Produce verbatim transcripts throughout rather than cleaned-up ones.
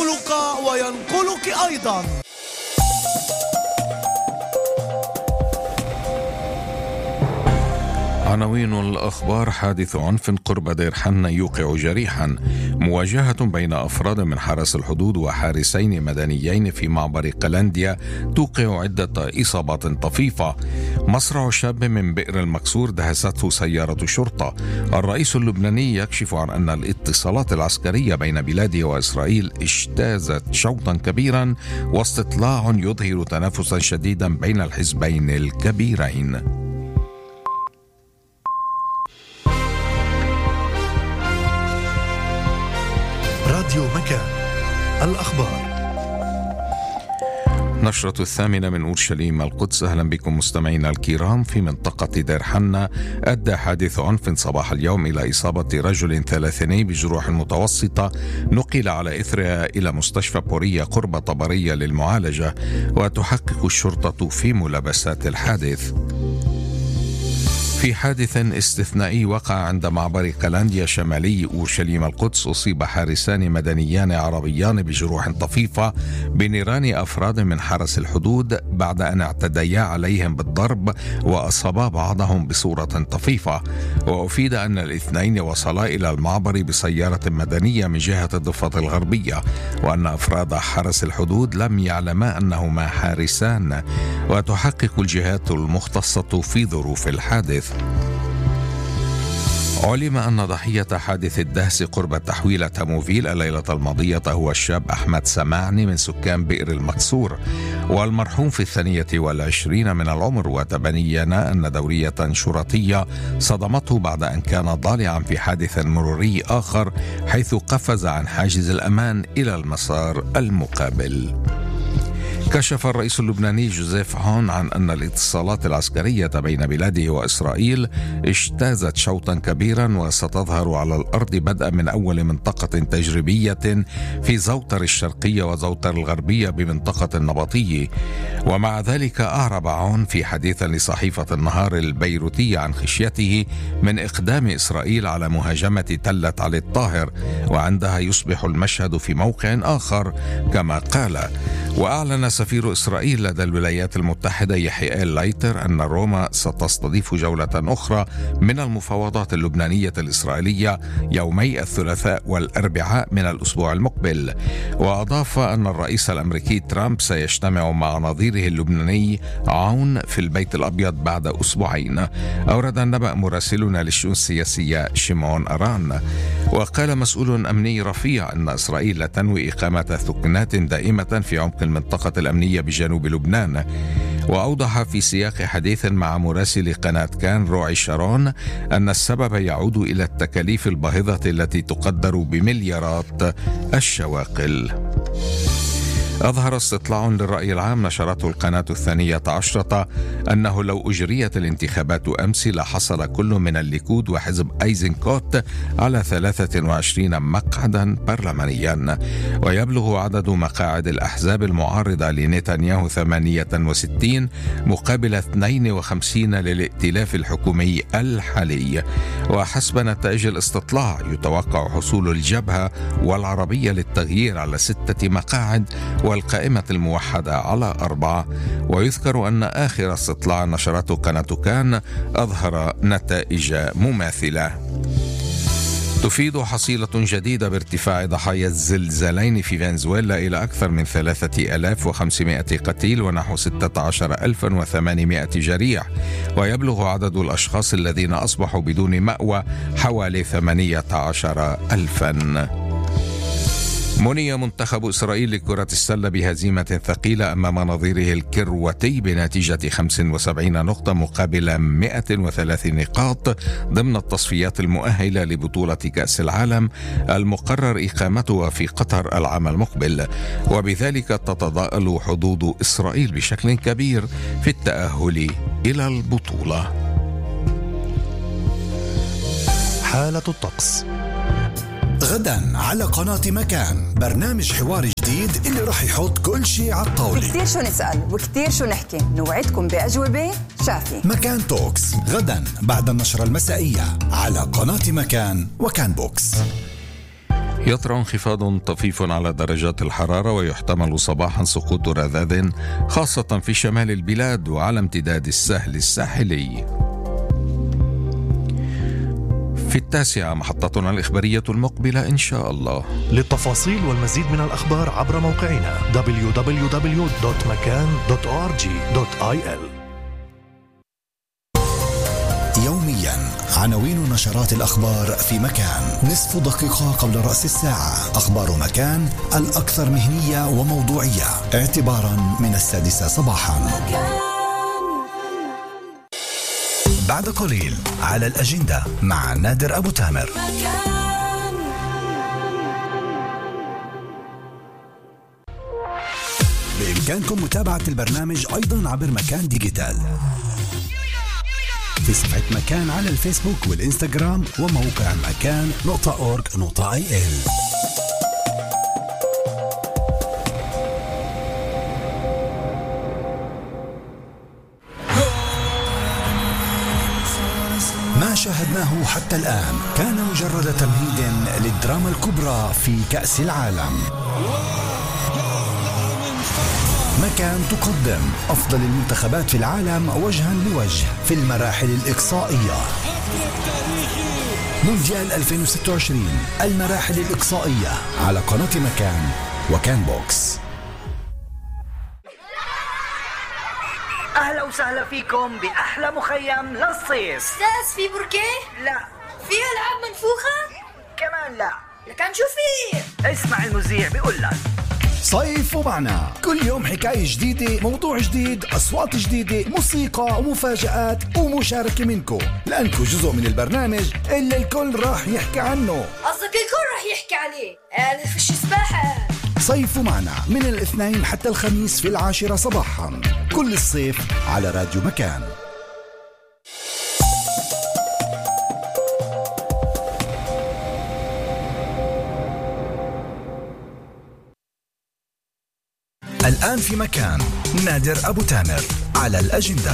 ينقلك وينقلك أيضا. عناوين الأخبار: حادث عنف قرب دير حنة يوقع جريحا، مواجهة بين أفراد من حرس الحدود وحارسين مدنيين في معبر قلنديا توقع عدة إصابات طفيفة، مصرع شاب من بئر المكسور دهسته سيارة شرطة، الرئيس اللبناني يكشف عن أن الاتصالات العسكرية بين بلاده وإسرائيل اجتازت شوطا كبيرا، واستطلاع يظهر تنافسا شديدا بين الحزبين الكبيرين. راديو مكان، الأخبار. نشرة الثامنة من أورشليم القدس. أهلا بكم مستمعينا الكرام. في منطقة دير حنة أدى حادث عنف صباح اليوم إلى إصابة رجل ثلاثيني بجروح متوسطة، نقل على إثرها إلى مستشفى بورية قرب طبرية للمعالجة، وتحقق الشرطة في ملابسات الحادث. في حادث استثنائي وقع عند معبر قلنديا شمالي أورشليم القدس، أصيب حارسان مدنيان عربيان بجروح طفيفة بنيران أفراد من حرس الحدود بعد أن اعتديا عليهم بالضرب وأصابا بعضهم بصورة طفيفة. وأفيد أن الاثنين وصلا إلى المعبر بسيارة مدنية من جهة الضفة الغربية، وأن أفراد حرس الحدود لم يعلما أنهما حارسان، وتحقق الجهات المختصة في ظروف الحادث. علم أن ضحية حادث الدهس قرب تحويلة موفيل الليلة الماضية هو الشاب أحمد سماعني من سكان بئر المكسور، والمرحوم في الثانية والعشرين من العمر، وتبين أن دورية شرطية صدمته بعد أن كان ضالعا في حادث مروري آخر، حيث قفز عن حاجز الأمان إلى المسار المقابل. كشف الرئيس اللبناني جوزيف عون عن أن الاتصالات العسكرية بين بلاده وإسرائيل اجتازت شوطا كبيرا، وستظهر على الأرض بدءا من أول منطقة تجريبية في زوتر الشرقية وزوتر الغربية بمنطقة النبطية. ومع ذلك أعرب عون في حديث لصحيفة النهار البيروتية عن خشيته من إقدام إسرائيل على مهاجمة تلة علي الطاهر، وعندها يصبح المشهد في موقع آخر كما قال. وأعلن سفير إسرائيل لدى الولايات المتحدة يحيى لايتر أن روما ستستضيف جولة أخرى من المفاوضات اللبنانية الإسرائيلية يومي الثلاثاء والأربعاء من الأسبوع المقبل. وأضاف أن الرئيس الأمريكي ترامب سيجتمع مع نظيره اللبناني عون في البيت الأبيض بعد أسبوعين. أورد النبأ مراسلنا للشؤون السياسية شيمون أران. وقال مسؤول أمني رفيع أن إسرائيل لا تنوي إقامة ثكنات دائمة في عمق المنطقة الأمنية بجنوب لبنان. وأوضح في سياق حديث مع مراسل قناة كان روعي شارون أن السبب يعود إلى التكاليف الباهظة التي تقدر بمليارات الشواقل. أظهر استطلاع للرأي العام نشرته القناة الثانية عشرة أنه لو أجريت الانتخابات أمس لحصل كل من الليكود وحزب أيزنكوت على ثلاثة وعشرين مقعدا برلمانيا، ويبلغ عدد مقاعد الأحزاب المعارضة لنتنياهو ثمانية وستين مقابل اثنين وخمسين للائتلاف الحكومي الحالي. وحسب نتائج الاستطلاع يتوقع حصول الجبهة والعربية للتغيير على ستة مقاعد والقائمة الموحدة على أربعة. ويذكر أن آخر استطلاع نشرته قناة كان أظهر نتائج مماثلة. تفيد حصيلة جديدة بارتفاع ضحايا الزلزالين في فنزويلا إلى أكثر من ثلاثة آلاف وخمسمائة قتيل ونحو ستة عشر ألفا وثمانمائة جريح، ويبلغ عدد الأشخاص الذين أصبحوا بدون مأوى حوالي ثمانية عشر ألفا. مني منتخب إسرائيل لكرة السلة بهزيمة ثقيلة أمام نظيره الكرواتي بنتيجة خمس وسبعين نقطة مقابل مئة وثلاث نقاط ضمن التصفيات المؤهلة لبطولة كأس العالم المقرر إقامتها في قطر العام المقبل، وبذلك تتضاءل حظوظ إسرائيل بشكل كبير في التأهل إلى البطولة. حالة الطقس غدا على قناة مكان، برنامج حوار جديد اللي راح يحط كل شيء على الطاولة. كتير شو نسأل وكتير شو نحكي، نوعدكم بأجوبة شافي. مكان توكس غدا بعد النشرة المسائية على قناة مكان وكان بوكس. يطرأ انخفاض طفيف على درجات الحرارة، ويحتمل صباحا سقوط رذاذ خاصة في شمال البلاد وعلى امتداد الساحل الساحلي. في التاسعة محطتنا الإخبارية المقبلة إن شاء الله. للتفاصيل والمزيد من الأخبار عبر موقعنا دبليو دبليو دبليو دوت مكان دوت أو آر جي دوت آي إل. يوميا عناوين نشرات الأخبار في مكان، نصف دقيقة قبل رأس الساعة. أخبار مكان الأكثر مهنية وموضوعية اعتبارا من السادسة صباحا. بعد قليل على الأجندة مع نادر أبو تامر. بإمكانكم متابعة البرنامج أيضا عبر مكان ديجيتال في صفحة مكان على الفيسبوك والإنستغرام وموقع مكان نقطة أورج نقطة آي إل. ما شاهدناه حتى الآن كان مجرد تمهيد للدراما الكبرى في كأس العالم. مكان تقدم أفضل المنتخبات في العالم وجها لوجه في المراحل الإقصائية. مونديال ألفين وستة وعشرين المراحل الإقصائية على قناة مكان وكان بوكس. أهلا وسهلا فيكم بأحلى مخيم للصيف. أستاذ في بركيه؟ لا. فيها ألعاب منفوخة؟ كمان لا. لكن شو فيه؟ اسمع المذيع بيقول لك صيف ومعنا كل يوم حكاية جديدة، موضوع جديد، أصوات جديدة، موسيقى ومفاجآت ومشاركة منكم، لأنكم جزء من البرنامج اللي الكل راح يحكي عنه. قصدك الكل راح يحكي عليه؟ قال فيش سباحة. صيف معنا من الاثنين حتى الخميس في العاشرة صباحا كل الصيف على راديو مكان. الآن في مكان نادر أبو تامر على الأجندة.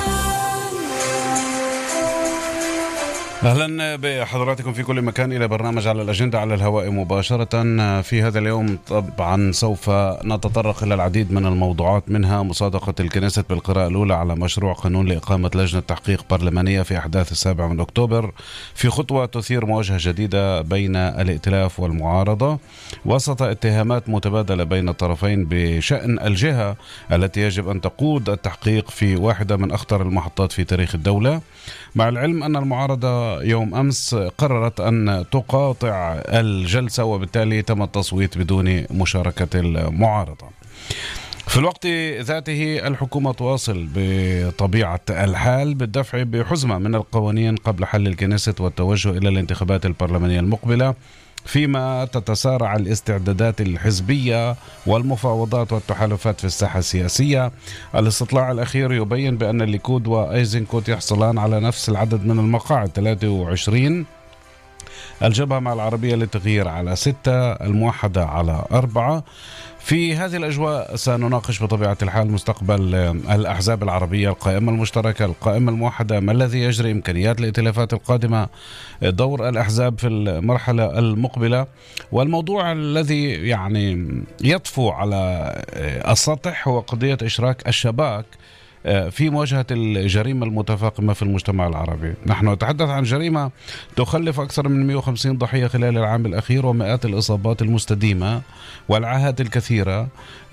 أهلا بحضراتكم في كل مكان إلى برنامج على الأجندة على الهواء مباشرة. في هذا اليوم طبعا سوف نتطرق إلى العديد من الموضوعات، منها مصادقة الكنيسة بالقراءة الأولى على مشروع قانون لإقامة لجنة تحقيق برلمانية في أحداث السابع من أكتوبر، في خطوة تثير مواجهة جديدة بين الائتلاف والمعارضة وسط اتهامات متبادلة بين الطرفين بشأن الجهة التي يجب أن تقود التحقيق في واحدة من أخطر المحطات في تاريخ الدولة، مع العلم أن المعارضة يوم أمس قررت أن تقاطع الجلسة وبالتالي تم التصويت بدون مشاركة المعارضة. في الوقت ذاته الحكومة تواصل بطبيعة الحال بالدفع بحزمة من القوانين قبل حل الكنيسة والتوجه إلى الانتخابات البرلمانية المقبلة، فيما تتسارع الاستعدادات الحزبية والمفاوضات والتحالفات في الساحة السياسية. الاستطلاع الأخير يبين بأن الليكود وأيزنكوت يحصلان على نفس العدد من المقاعد ثلاثة وعشرين، الجبهة مع العربية للتغيير على ستة، الموحدة على أربعة. في هذه الأجواء سنناقش بطبيعة الحال مستقبل الأحزاب العربية، القائمة المشتركة، القائمة الموحدة، ما الذي يجري، إمكانيات الائتلافات القادمة، دور الأحزاب في المرحلة المقبلة. والموضوع الذي يعني يطفو على السطح هو قضية إشراك الشباك في مواجهة الجريمة المتفاقمة في المجتمع العربي. نحن نتحدث عن جريمة تخلف أكثر من مئة وخمسين ضحية خلال العام الأخير، ومئات الإصابات المستديمة والعاهات الكثيرة،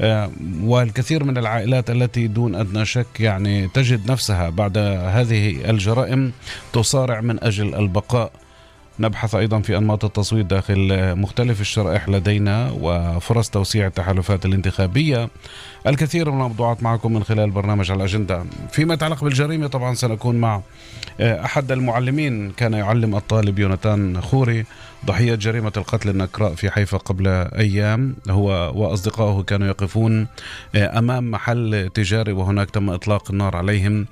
والكثير من العائلات التي دون أدنى شك يعني تجد نفسها بعد هذه الجرائم تصارع من أجل البقاء. نبحث أيضا في أنماط التصويت داخل مختلف الشرائح لدينا وفرص توسيع التحالفات الانتخابية. الكثير من الموضوعات معكم من خلال برنامج على الأجندة. فيما يتعلق بالجريمة طبعا سنكون مع أحد المعلمين، كان يعلم الطالب يوناتان خوري ضحية جريمة القتل النكراء في حيفا قبل أيام. هو وأصدقائه كانوا يقفون أمام محل تجاري وهناك تم إطلاق النار عليهم،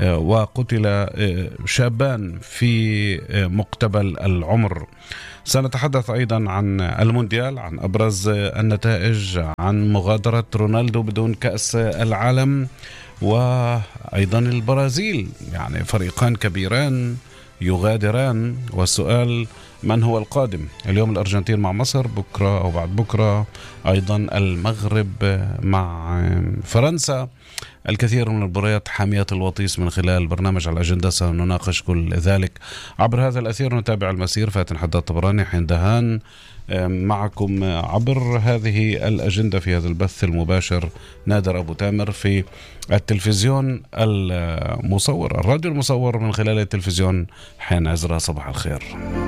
وقتل شابان في مقتبل العمر. سنتحدث أيضا عن المونديال، عن أبرز النتائج، عن مغادرة رونالدو بدون كأس العالم، وأيضا البرازيل، يعني فريقان كبيران يغادران، والسؤال من هو القادم؟ اليوم الأرجنتين مع مصر، بكرة أو بعد بكرة أيضا المغرب مع فرنسا. الكثير من المباريات حامية الوطيس. من خلال برنامج على الأجندة سنناقش كل ذلك عبر هذا الأثير. نتابع المسير. فاتن حداد الطبراني، حين دهان معكم عبر هذه الأجندة في هذا البث المباشر. نادر أبو تامر في التلفزيون المصور، الراديو المصور من خلال التلفزيون حين عزرا. صباح الخير.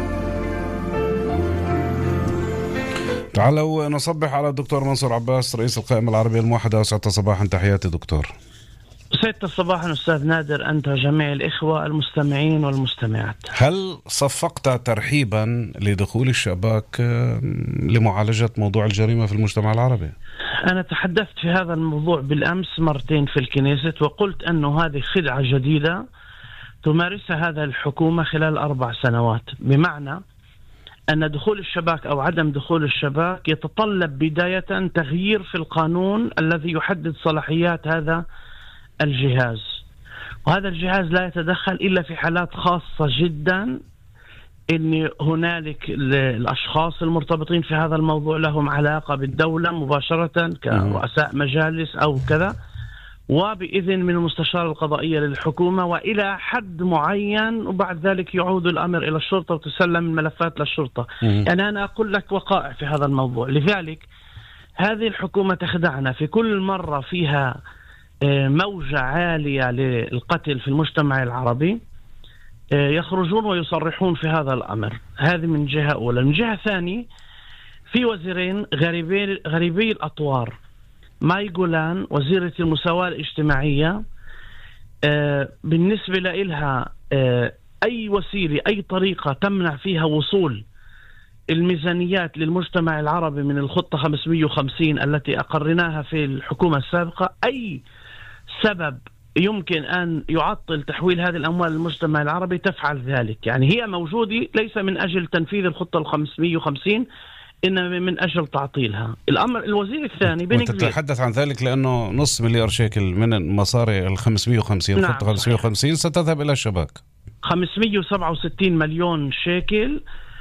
تعالوا نصبح على الدكتور منصور عباس رئيس القائمة العربية الموحدة. وسعة صباحا، تحياتي دكتور. سعادة الصباح أستاذ نادر، أنت وجميع الإخوة المستمعين والمستمعات. هل صفقت ترحيبا لدخول الشباك لمعالجة موضوع الجريمة في المجتمع العربي؟ أنا تحدثت في هذا الموضوع بالأمس مرتين في الكنيسة، وقلت أنه هذه خدعة جديدة تمارسها هذا الحكومة خلال أربع سنوات، بمعنى أن دخول الشباك أو عدم دخول الشباك يتطلب بداية تغيير في القانون الذي يحدد صلاحيات هذا الجهاز، وهذا الجهاز لا يتدخل إلا في حالات خاصة جدا، إن هنالك الأشخاص المرتبطين في هذا الموضوع لهم علاقة بالدولة مباشرة كرؤساء مجالس أو كذا، وبإذن من المستشارة القضائية للحكومة وإلى حد معين، وبعد ذلك يعود الأمر إلى الشرطة وتسلم الملفات للشرطة. يعني أنا أقول لك وقائع في هذا الموضوع. لذلك هذه الحكومة تخدعنا في كل مرة فيها موجة عالية للقتل في المجتمع العربي، يخرجون ويصرحون في هذا الأمر. هذه من جهة أولى. من جهة ثانية، في وزيرين غريبي, غريبي الأطوار، ماي جولان وزيرة المساواة الاجتماعية، بالنسبة لها أي وسيلة أي طريقة تمنع فيها وصول الميزانيات للمجتمع العربي من الخطة خمسمئة وخمسين التي أقرناها في الحكومة السابقة، أي سبب يمكن أن يعطل تحويل هذه الأموال للمجتمع العربي تفعل ذلك. يعني هي موجودة ليس من أجل تنفيذ الخطة الخمسمئة وخمسين، إنما من أجل تعطيلها. الأمر الوزير الثاني وانت تتحدث عن ذلك لأنه نص مليار شيكل من مصاري ال خمسمئة وخمسين، نعم، الخطة خمسمئة وخمسين ستذهب إلى الشباك. خمسمئة وسبعة وستين مليون شيكل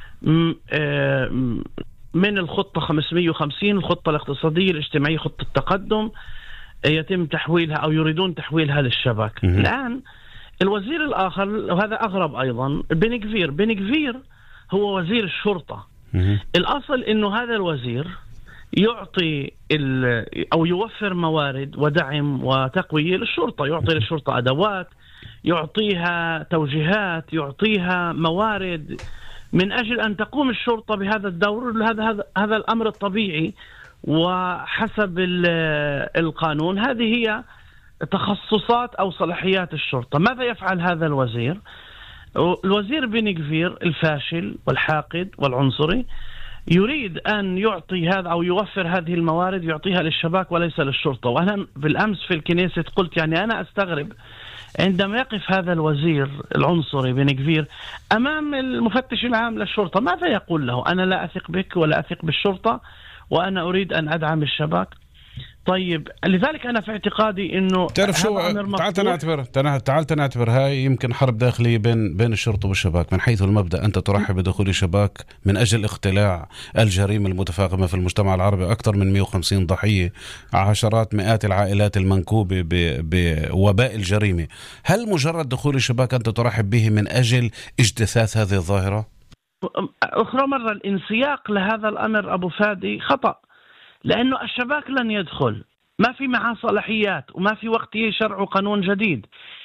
من الخطة خمسمئة وخمسين، الخطة الاقتصادية الاجتماعية، خطة التقدم، يتم تحويلها أو يريدون تحويلها للشباك. م- الآن الوزير الآخر، وهذا أغرب أيضا، بنغفير بنغفير هو وزير الشرطة. م- الأصل إنه هذا الوزير يعطي أو يوفر موارد ودعم وتقوية للشرطة، يعطي للشرطة أدوات، يعطيها توجيهات، يعطيها موارد من أجل أن تقوم الشرطة بهذا الدور. هذا هذا هذا الأمر الطبيعي وحسب القانون. هذه هي تخصصات أو صلاحيات الشرطة. ماذا يفعل هذا الوزير؟ الوزير بنغفير الفاشل والحاقد والعنصري يريد أن يعطي هذا أو يوفر هذه الموارد، يعطيها للشباك وليس للشرطة. وأنا بالأمس في الكنيسة قلت يعني أنا أستغرب عندما يقف هذا الوزير العنصري بنغفير أمام المفتش العام للشرطة، ماذا يقول له؟ أنا لا أثق بك ولا أثق بالشرطة وأنا أريد أن أدعم الشباك. طيب، لذلك أنا في اعتقادي إنه تعرف شو، تعال تنعتبر تعال تنعتبر هاي يمكن حرب داخلية بين بين الشرطة والشباك. من حيث المبدأ أنت ترحب بدخول الشباك من أجل اقتلاع الجريمة المتفاقمة في المجتمع العربي، أكثر من مئة وخمسين ضحية، عشرات مئات العائلات المنكوبة بوباء الجريمة. هل مجرد دخول الشباك أنت ترحب به من أجل اجتثاث هذه الظاهرة؟ أخرى مرة، الانسياق لهذا الأمر أبو فادي خطأ، لأنه الشباك لن يدخل، ما في معه صلاحيات وما في وقت يشرع قانون جديد.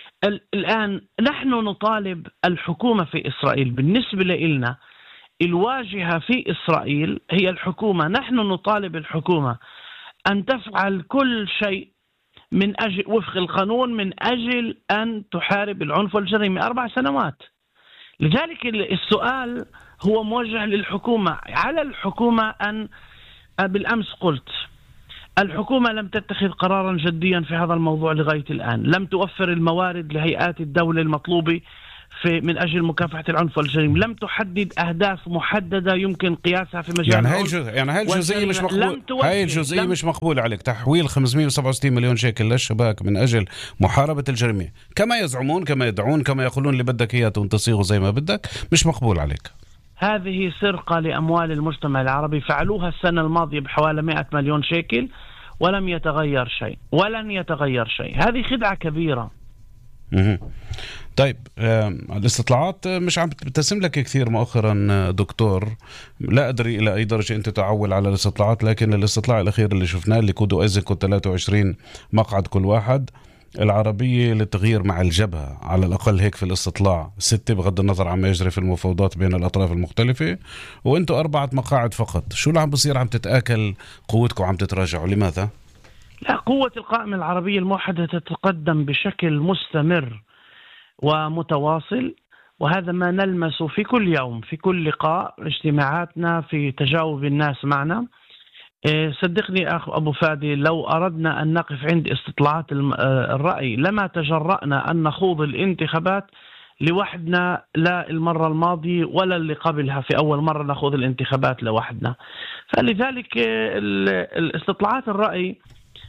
الآن نحن نطالب الحكومة في إسرائيل، بالنسبة لنا الواجهة في إسرائيل هي الحكومة. نحن نطالب الحكومة أن تفعل كل شيء من أجل وفق القانون من أجل أن تحارب العنف والجريمة. أربع سنوات. لذلك السؤال هو موجه للحكومة. على الحكومة أن، بالأمس قلت الحكومة لم تتخذ قرارا جديا في هذا الموضوع لغاية الآن، لم توفر الموارد لهيئات الدولة المطلوبة في من أجل مكافحة العنف والجريمة، لم تحدد أهداف محددة يمكن قياسها في مجال يعني هاي العنف الجزء يعني هاي الجزئية مش مقبول هاي الجزئية لم... مش مقبولة عليك. تحويل خمسمئة وسبعة وستين مليون شيكل للشباك من أجل محاربة الجريمة كما يزعمون كما يدعون كما يقولون اللي بدك إياه تصيغه زي ما بدك، مش مقبول عليك. هذه سرقة لأموال المجتمع العربي، فعلوها السنة الماضية بحوالي مئة مليون شيكل ولم يتغير شيء ولن يتغير شيء. هذه خدعة كبيرة. مه. طيب الاستطلاعات مش عم بتبتسم لك كثير مؤخرا دكتور، لا أدري إلى أي درجة أنت تعول على الاستطلاعات، لكن الاستطلاع الأخير اللي شفناه اللي كودو أيزن كود ثلاثة وعشرين مقعد كل واحد، العربية للتغيير مع الجبهة على الأقل هيك في الاستطلاع ستة بغض النظر عما يجري في المفاوضات بين الأطراف المختلفة، وأنتوا أربعة مقاعد فقط. شو اللي عم بصير؟ عم تتآكل قوتكم، عم تتراجعوا، لماذا؟ لا، قوة القائمة العربية الموحدة تتقدم بشكل مستمر ومتواصل، وهذا ما نلمسه في كل يوم في كل لقاء اجتماعاتنا في تجاوب الناس معنا. صدقني أخ أبو فادي، لو أردنا أن نقف عند استطلاعات الرأي لما تجرأنا أن نخوض الانتخابات لوحدنا، لا المرة الماضية ولا اللي قبلها في أول مرة نخوض الانتخابات لوحدنا. فلذلك الاستطلاعات الرأي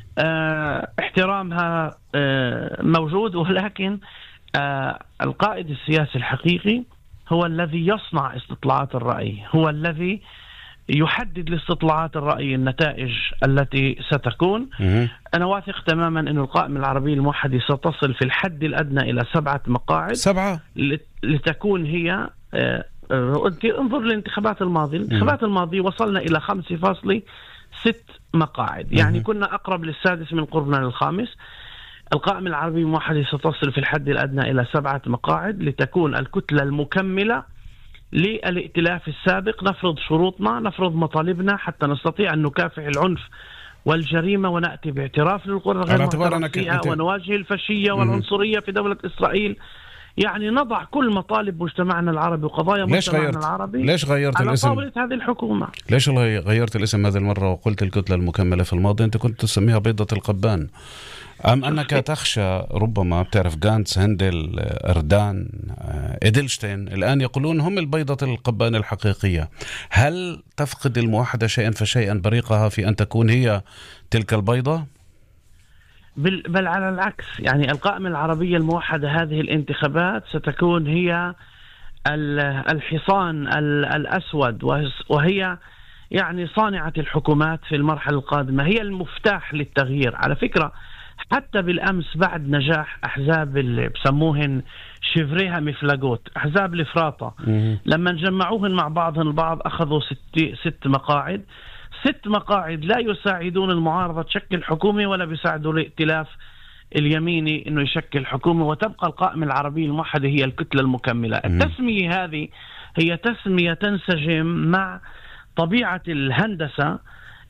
احترامها موجود، ولكن القائد السياسي الحقيقي هو الذي يصنع استطلاعات الرأي، هو الذي يحدد لاستطلاعات الرأي النتائج التي ستكون. أنا واثق تماما أن القائمة العربية الموحدة ستصل في الحد الأدنى إلى سبعة مقاعد سبعة لتكون هي انظر للانتخابات الماضية الانتخابات الماضية وصلنا إلى خمسة فاصلة ستة مقاعد، يعني كنا أقرب للسادس من قربنا للخامس. القائمة العربية الموحدة ستصل في الحد الأدنى إلى سبعة مقاعد لتكون الكتلة المكملة للائتلاف السابق. نفرض شروطنا، نفرض مطالبنا حتى نستطيع أن نكافح العنف والجريمة ونأتي باعتراف للقرى غير معترف فيها ونواجه الفاشية والعنصرية في دولة إسرائيل. يعني نضع كل مطالب مجتمعنا العربي وقضايا مجتمعنا العربي ليش غيرت على الاسم؟ طاولة هذه الحكومة. ليش غيرت الاسم هذه المرة وقلت الكتلة المكملة؟ في الماضي أنت كنت تسميها بيضة القبان، أم أنك تخشى ربما بتعرف غانتس، هندل، أردان، إيدلشتين الآن يقولون هم البيضة القبان الحقيقية؟ هل تفقد الموحدة شيئا فشيئا بريقها في أن تكون هي تلك البيضة؟ بل, بل على العكس، يعني القائمة العربية الموحدة هذه الانتخابات ستكون هي الحصان الأسود، وهي يعني صانعة الحكومات في المرحلة القادمة، هي المفتاح للتغيير. على فكرة حتى بالأمس بعد نجاح أحزاب اللي بسموهن شفريها مفلقوت، أحزاب الإفراطة، لما جمعوهن مع بعضهن البعض أخذوا ست, ست مقاعد ست مقاعد لا يساعدون المعارضة تشكل حكومة ولا بيساعدوا الائتلاف اليميني أنه يشكل حكومة، وتبقى القائمة العربية الموحدة هي الكتلة المكملة. التسمية هذه هي تسمية تنسجم مع طبيعة الهندسة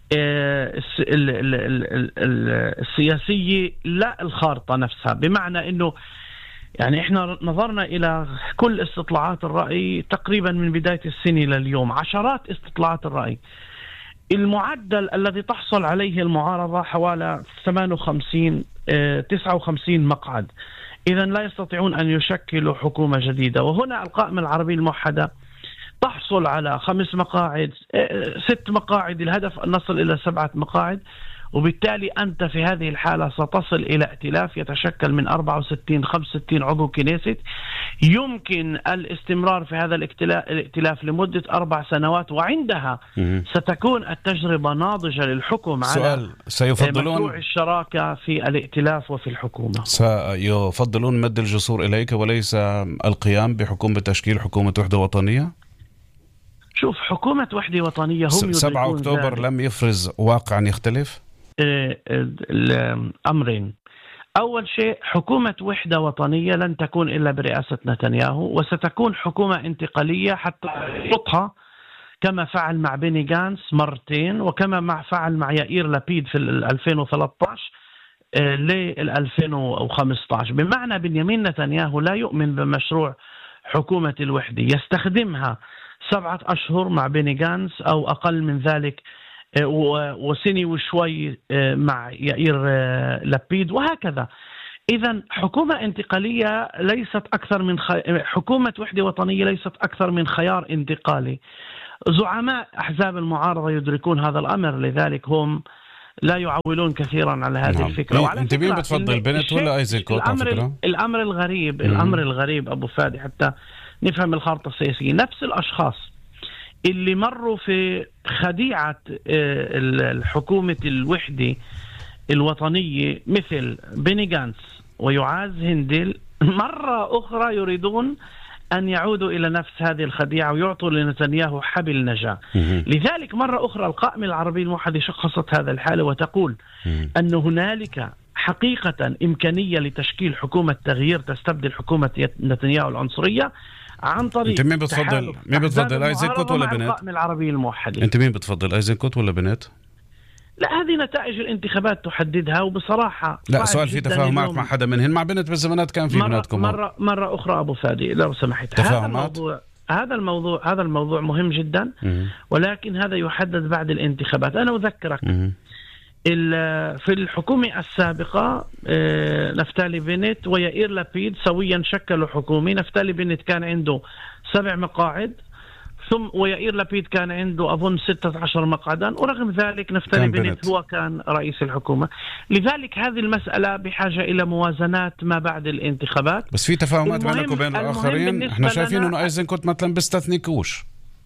السياسية لا الخارطة نفسها، بمعنى أنه يعني إحنا نظرنا إلى كل استطلاعات الرأي تقريبا من بداية السنة لليوم، عشرات استطلاعات الرأي. المعدل الذي تحصل عليه المعارضة حوالي ثمانية وخمسين تسعة وخمسين مقعد، إذا لا يستطيعون أن يشكلوا حكومة جديدة. وهنا القائمة العربية الموحدة تحصل على خمس مقاعد ست مقاعد، الهدف أن نصل إلى سبعة مقاعد، وبالتالي أنت في هذه الحالة ستصل إلى ائتلاف يتشكل من أربعة وستين خمسة وستين عضو كنيست. يمكن الاستمرار في هذا الائتلاف لمدة أربع سنوات، وعندها ستكون التجربة ناضجة للحكم على سيفضلون مشروع الشراكة في الائتلاف وفي الحكومة. سيفضلون مد الجسور إليك وليس القيام بحكومة تشكيل حكومة وحدة وطنية؟ شوف، حكومة وحدة وطنية هم سبعة أكتوبر ذلك. لم يفرز واقعا يختلف؟ الأمرين، أول شيء حكومة وحدة وطنية لن تكون إلا برئاسة نتنياهو، وستكون حكومة انتقالية حتى يطها كما فعل مع بيني غانتس مرتين، وكما مع فعل مع يائير لابيد في ألفين وثلاثة عشر ل ألفين وخمسة عشر. بمعنى بنيامين نتنياهو لا يؤمن بمشروع حكومة الوحدة، يستخدمها سبعة أشهر مع بيني غانتس أو أقل من ذلك وسني وشوي مع يائير لابيد، وهكذا. إذن حكومة انتقالية ليست أكثر من خي... حكومة وحدة وطنية ليست أكثر من خيار انتقالي. زعماء أحزاب المعارضة يدركون هذا الأمر، لذلك هم لا يعولون كثيرا على هذه نعم. الفكرة. وعلى انت مين بتفضل، بنت ولا ايزنكوت؟ الأمر, الأمر الغريب مم. الأمر الغريب أبو فادي حتى نفهم الخارطة السياسية، نفس الأشخاص اللي مروا في خديعة الحكومة الوحدة الوطنية مثل بيني جانس ويعاز هندل، مرة أخرى يريدون أن يعودوا إلى نفس هذه الخديعة ويعطوا لنتنياهو حبل نجاة. لذلك مرة أخرى القائمة العربية الموحدة شخصت هذا الحالة وتقول أن هنالك حقيقة إمكانية لتشكيل حكومة تغيير تستبدل حكومة نتنياهو العنصرية عن طريق. أنت مين بتفضل مين بتفضل ايزنكوت ولا بنت؟ القائمة العربية الموحدة. أنت مين بتفضل ايزنكوت ولا بنت؟ لا، هذه نتائج الانتخابات تحددها، وبصراحة لا سؤال في تفاهمات مع حدا منهن. مع بنت بالزمانات كان في بناتكم مرة مرة أخرى أبو فادي لو سمحت. تفاهمات؟ هذا الموضوع هذا الموضوع هذا الموضوع مهم جدا، ولكن هذا يحدد بعد الانتخابات. أنا أذكرك في الحكومة السابقة نفتالي بنت ويائير لابيد سويا شكلوا حكومة. نفتالي بنت كان عنده سبع مقاعد، ثم ويائير لابيد كان عنده أظن ستة عشر مقعدا، ورغم ذلك نفتالي بنت هو كان رئيس الحكومة. لذلك هذه المسألة بحاجة إلى موازنات ما بعد الانتخابات. بس في تفاهمات بينك وبين الآخرين. احنا شايفين انه ايزنكوت مثلا بيستثنيكوش.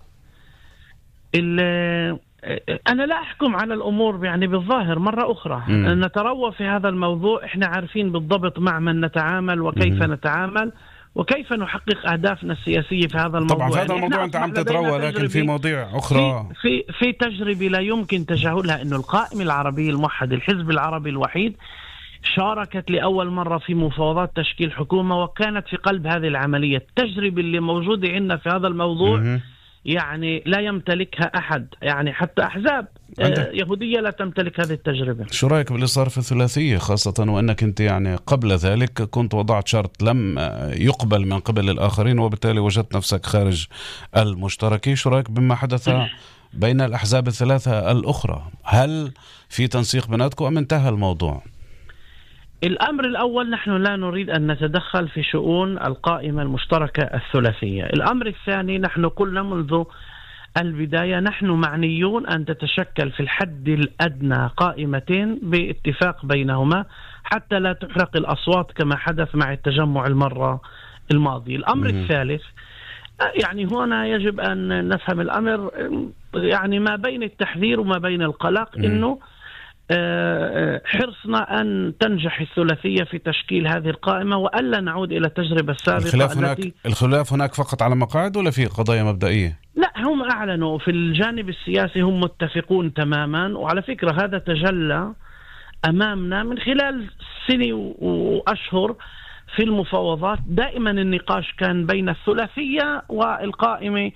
أنا لا أحكم على الأمور يعني بالظاهر. مرة أخرى م. نتروى في هذا الموضوع. إحنا عارفين بالضبط مع من نتعامل وكيف م. نتعامل وكيف نحقق أهدافنا السياسية في هذا الموضوع. طبعا في هذا الموضوع أنت عم تتروى، لكن في مواضيع أخرى في, في في تجربة لا يمكن تجاهلها، إنه القائمة العربية الموحدة الحزب العربي الوحيد شاركت لأول مرة في مفاوضات تشكيل حكومة، وكانت في قلب هذه العملية. التجربة اللي موجودة عندنا في هذا الموضوع م. يعني لا يمتلكها أحد، يعني حتى أحزاب يهودية لا تمتلك هذه التجربة. شو رأيك بالإصرار في الثلاثية، خاصة وأنك أنت يعني قبل ذلك كنت وضعت شرط لم يقبل من قبل الآخرين وبالتالي وجدت نفسك خارج المشتركي؟ شو رأيك بما حدث بين الأحزاب الثلاثة الأخرى؟ هل في تنسيق بيناتكم أم انتهى الموضوع؟ الأمر الأول، نحن لا نريد أن نتدخل في شؤون القائمة المشتركة الثلاثية. الأمر الثاني، نحن قلنا منذ البداية نحن معنيون أن تتشكل في الحد الأدنى قائمتين باتفاق بينهما حتى لا تحرق الأصوات كما حدث مع التجمع المرة الماضية. الأمر م- الثالث، يعني هنا يجب أن نفهم الأمر يعني ما بين التحذير وما بين القلق، م- إنه حرصنا أن تنجح الثلاثية في تشكيل هذه القائمة وألا نعود إلى التجربة السابقة. الخلاف هناك التي الخلاف هناك فقط على مقاعد ولا في قضايا مبدئية؟ لا، هم أعلنوا في الجانب السياسي هم متفقون تماما. وعلى فكرة هذا تجلى أمامنا من خلال سنة وأشهر في المفاوضات. دائما النقاش كان بين الثلاثية والقائمة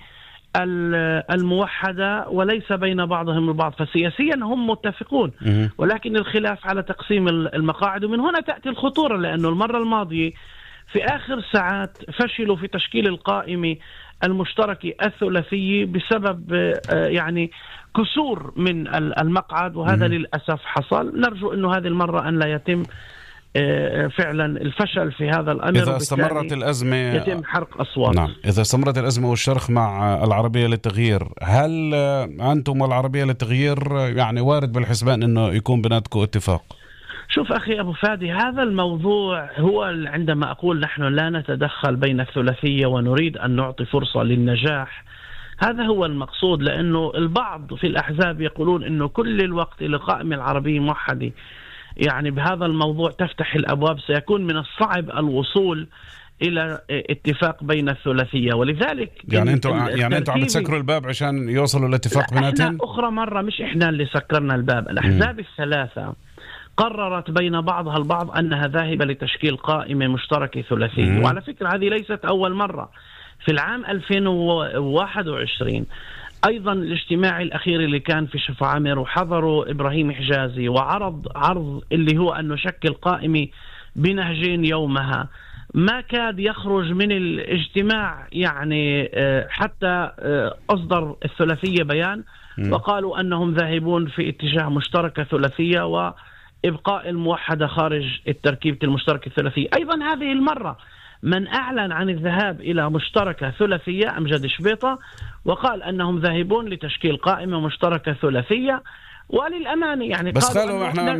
الموحدة وليس بين بعضهم البعض. فسياسيا هم متفقون، ولكن الخلاف على تقسيم المقاعد. ومن هنا تأتي الخطورة، لأنه المرة الماضية في آخر ساعات فشلوا في تشكيل القائمة المشتركة الثلاثية بسبب يعني كسور من المقعد، وهذا للأسف حصل. نرجو أنه هذه المرة أن لا يتم فعلا الفشل في هذا الأمر. إذا استمرت الأزمة يتم حرق أصوات. نعم، إذا استمرت الأزمة والشرخ مع العربية للتغيير، هل أنتم والعربية للتغيير يعني وارد بالحسبان أنه يكون بيناتكم اتفاق؟ شوف أخي أبو فادي، هذا الموضوع هو عندما أقول نحن لا نتدخل بين الثلاثية ونريد أن نعطي فرصة للنجاح، هذا هو المقصود. لأنه البعض في الأحزاب يقولون أنه كل الوقت القائمة العربية موحدة يعني بهذا الموضوع تفتح الأبواب، سيكون من الصعب الوصول إلى اتفاق بين الثلاثية. ولذلك يعني أنتم يعني أنتم عم تسكروا الباب عشان يوصلوا لاتفاق بيناتهم؟ أخرى مرة مش إحنا اللي سكرنا الباب، الأحزاب م. الثلاثة قررت بين بعضها البعض أنها ذاهبة لتشكيل قائمة مشتركة ثلاثية. م. وعلى فكرة هذه ليست أول مرة. في العام ألفين وواحد وعشرين أيضا الاجتماع الأخير اللي كان في شفا عامر وحضروا إبراهيم حجازي وعرض عرض اللي هو أن نشكل قائمة بنهجين يومها، ما كاد يخرج من الاجتماع يعني حتى أصدر الثلاثية بيان وقالوا أنهم ذاهبون في اتجاه مشتركة ثلاثية، و إبقاء الموحدة خارج التركيبة المشتركة الثلاثية. أيضا هذه المرة من أعلن عن الذهاب إلى مشتركة ثلاثية أمجد شبيطة، وقال أنهم ذاهبون لتشكيل قائمة مشتركة ثلاثية. وللأمانة يعني بس قالوا قالوا احنا